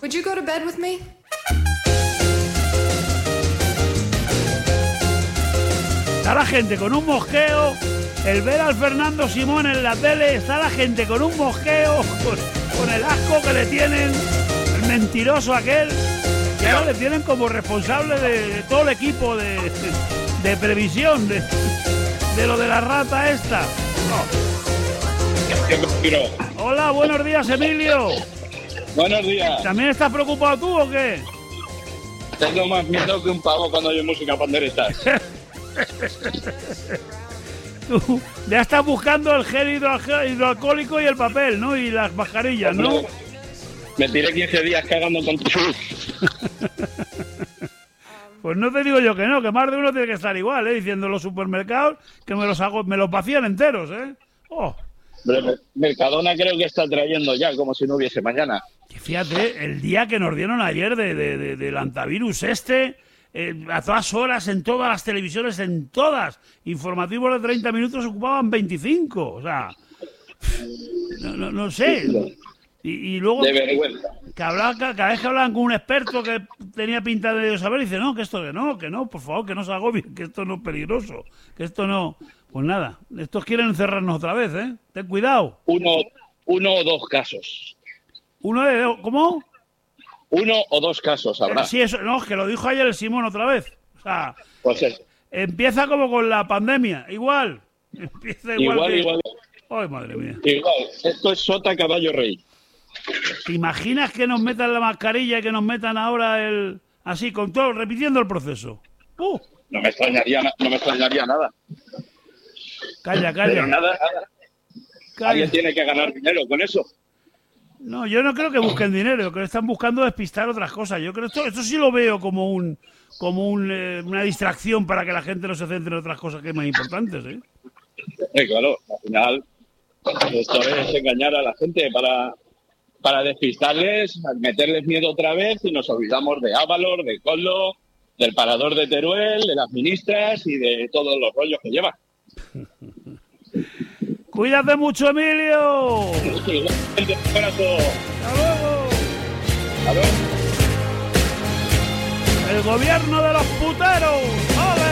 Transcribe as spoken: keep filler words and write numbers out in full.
Would you go to bed with me? Está la gente con un mosqueo, el ver al Fernando Simón en la tele, está la gente con un mosqueo, con, con el asco que le tienen, el mentiroso aquel, que ahora le tienen como responsable de, de todo el equipo de, de, de previsión, de, de lo de la rata esta. No. Hola, buenos días, Emilio. Buenos días. ¿También estás preocupado tú o qué? Tengo más miedo que un pavo cuando oye música panderetas. Tú ya estás buscando el gel hidro- hidroalcohólico y el papel, ¿no? Y las mascarillas, ¿no? Me tiré quince días cagando con tu... Pues no te digo yo que no, que más de uno tiene que estar igual, ¿eh? Diciendo en los supermercados que me los hago, me los vacían enteros, ¿eh? Oh. Mercadona creo que está trayendo ya, como si no hubiese mañana. Y fíjate, el día que nos dieron ayer de, de, de, del antivirus este, eh, a todas horas, en todas las televisiones, en todas, informativos de treinta minutos ocupaban veinticinco, o sea, no, no, no sé. Y, y luego, de vergüenza. Que hablaba, cada vez que hablaban con un experto que tenía pinta de saber, dice, no, que esto que no, que no, por favor, que no se agobien, que esto no es peligroso, que esto no... Pues nada, estos quieren encerrarnos otra vez, ¿eh? Ten cuidado. Uno, uno o dos casos. Uno de... ¿Cómo? Uno o dos casos habrá. Eh, sí, eso, no, que lo dijo ayer el Simón otra vez. O sea, pues es. Empieza como con la pandemia, igual. Empieza igual. Igual, que... igual. Ay, madre mía. Igual, esto es sota caballo rey. ¿Te imaginas que nos metan la mascarilla y que nos metan ahora el... así, con todo, repitiendo el proceso? Uh. No me extrañaría, no me extrañaría nada. Calla, calla. Pero nada, nada. Calla. Alguien tiene que ganar dinero con eso. No, yo no creo que busquen dinero, creo que están buscando despistar otras cosas. Yo creo esto, esto sí lo veo como un como un, eh, una distracción para que la gente no se centre en otras cosas que es más importantes, ¿eh? Sí, claro, al final esto es engañar a la gente para, para despistarles, meterles miedo otra vez y nos olvidamos de Ávalor, de Collo, del parador de Teruel, de las ministras y de todos los rollos que llevan. ¡Cuídate mucho, Emilio! Sí, un abrazo. ¡Hasta luego! A ver. ¡El gobierno de los puteros! ¡Hola!